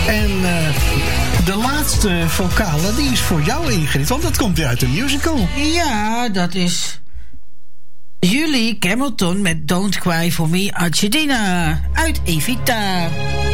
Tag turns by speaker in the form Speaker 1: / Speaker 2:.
Speaker 1: En de laatste vocale, die is voor jou, Ingrid. Want dat komt weer uit de musical.
Speaker 2: Ja, dat is Julie Hamilton met Don't Cry For Me Argentina uit Evita.